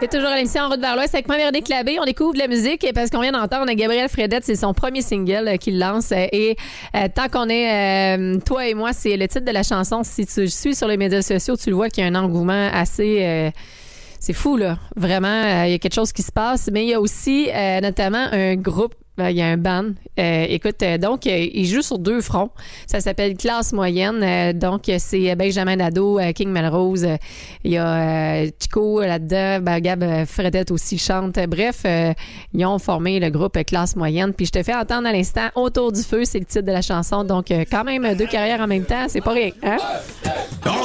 C'est toujours à l'émission En route vers l'Ouest avec moi, Véronique Labbé. On découvre de la musique parce qu'on vient d'entendre Gabriel Fredette. C'est son premier single qu'il lance. Et tant qu'on est toi et moi, c'est le titre de la chanson. Si tu suis sur les médias sociaux, tu le vois qu'il y a un engouement assez... c'est fou, là. Vraiment, il y a quelque chose qui se passe. Mais il y a aussi notamment un groupe. Il y a un band. Écoute, donc, il joue sur 2 fronts. Ça s'appelle Classe Moyenne. Donc, c'est Benjamin Nadeau, King Melrose. Il y a Chico là-dedans. Gab Fredette aussi chante. Bref, ils ont formé le groupe Classe Moyenne. Puis, je te fais entendre à l'instant Autour du feu. C'est le titre de la chanson. Donc, quand même, 2 carrières en même temps, c'est pas rien. Hein?